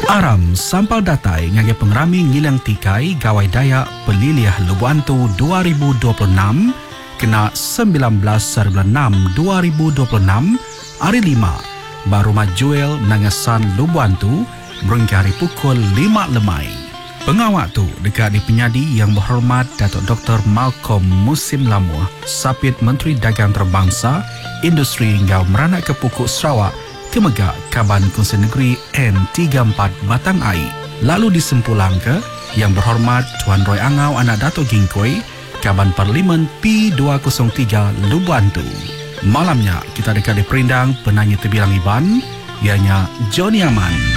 Aram sampal datai ngagi pengrami ngilang tikai gawai daya peliliah Lubuantu 2026 kena 19/6/2026 hari 5 baru majuel nangasan Lubuantu berhingga hari pukul 5 lemai. Pengawak tu dekat di penyadi yang berhormat Datuk Dr. Malcolm Musim Lamuh, Sapit Menteri Dagang Terbangsa, Industri hingga meranak ke Pokok Sarawak, Kemegak Kaban Kongsi Negeri N34 Batang Ai. Lalu disempulang ke yang berhormat Tuan Roy Angau anak Dato' Gingkoi, Kaban Parlimen P203 Lubuantu. Malamnya kita dekat di perindang penyanyi terbilang Iban, ianya Johnny Aman.